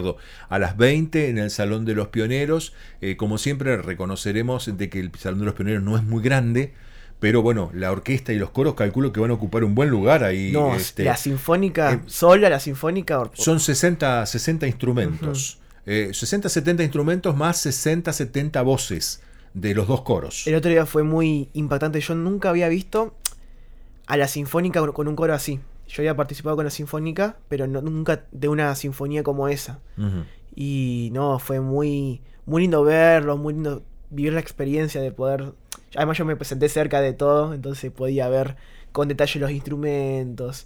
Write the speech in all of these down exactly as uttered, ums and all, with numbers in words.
recuerdo, a las veinte en el Salón de los Pioneros. Eh, como siempre reconoceremos de que el Salón de los Pioneros no es muy grande, pero bueno, la orquesta y los coros calculo que van a ocupar un buen lugar ahí. No, este, la sinfónica, eh, sola la sinfónica. Or- son sesenta, sesenta instrumentos, uh-huh. eh, sesenta, setenta instrumentos más sesenta, setenta voces de los dos coros. El otro día fue muy impactante, yo nunca había visto a la sinfónica con un coro así. Yo había participado con la sinfónica, pero no, nunca de una sinfonía como esa. Uh-huh. Y no, fue muy, muy lindo verlo, muy lindo vivir la experiencia de poder... Además yo me presenté cerca de todo, entonces podía ver con detalle los instrumentos.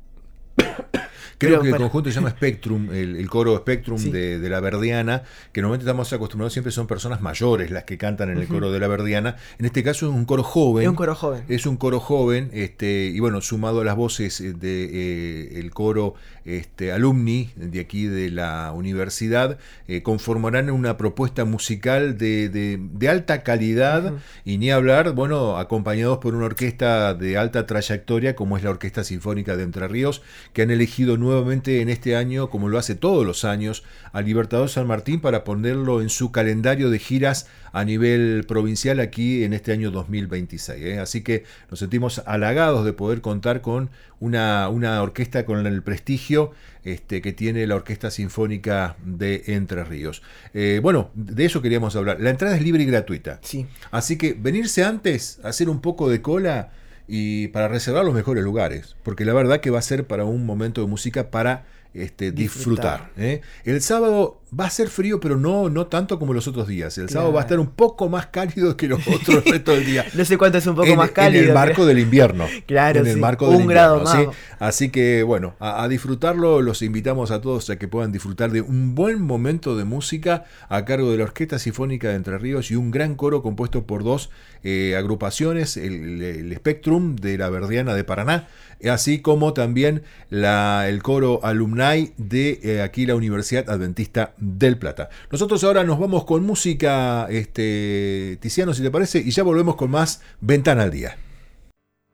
Creo Pero, que el para... conjunto se llama Spectrum, el, el coro Spectrum sí. de, de la Verdiana, que normalmente estamos acostumbrados, siempre son personas mayores las que cantan en el uh-huh. coro de la Verdiana. En este caso es un coro joven. Es un coro joven. Es un coro joven, este, y bueno, sumado a las voces del de, eh, el coro este, alumni de aquí de la universidad, eh, conformarán una propuesta musical de, de, de alta calidad, uh-huh. y ni hablar, bueno, acompañados por una orquesta de alta trayectoria, como es la Orquesta Sinfónica de Entre Ríos, que han elegido nuevamente en este año, como lo hace todos los años, a Libertador San Martín para ponerlo en su calendario de giras a nivel provincial aquí en este año dos mil veintiséis. ¿eh? Así que nos sentimos halagados de poder contar con una, una orquesta con el prestigio este, que tiene la Orquesta Sinfónica de Entre Ríos. Eh, bueno, de eso queríamos hablar. La entrada es libre y gratuita. Sí. Así que venirse antes, hacer un poco de cola y para reservar los mejores lugares, porque la verdad que va a ser para un momento de música para este, disfrutar. disfrutar ¿eh? El sábado va a ser frío, pero no, no tanto como los otros días. El claro. sábado va a estar un poco más cálido que los otros el resto del día. No sé cuánto es un poco en, más cálido. En el marco del invierno. Claro, en el sí. marco un del grado invierno, más. ¿sí? Así que bueno, a, a disfrutarlo. Los invitamos a todos a que puedan disfrutar de un buen momento de música a cargo de la Orquesta Sinfónica de Entre Ríos y un gran coro compuesto por dos eh, agrupaciones, el, el Spectrum de la Verdiana de Paraná, así como también la, el coro alumni de eh, aquí la Universidad Adventista del Plata. Nosotros ahora nos vamos con música, este, Tiziano, si te parece, y ya volvemos con más Ventana al Día.